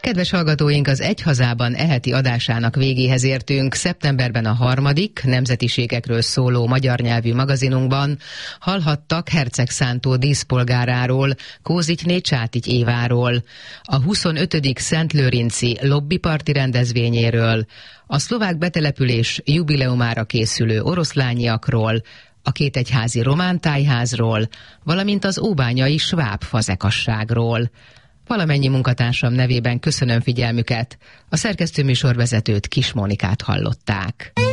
Kedves hallgatóink, az Egy Hazában heti adásának végéhez értünk. Szeptemberben a 3. nemzetiségekről szóló magyar nyelvű magazinunkban hallhattak Herceg Szántó díszpolgáráról, Kózitné Csátigy Éváról, a 25. Szentlőrinci lobbiparti rendezvényéről, a szlovák betelepülés jubileumára készülő oroszlányiakról, a kétegyházi román tájházról, valamint az óbányai sváb fazekasságról. Valamennyi munkatársam nevében köszönöm figyelmüket. A szerkesztőműsorvezetőt, Kis Mónikát hallották.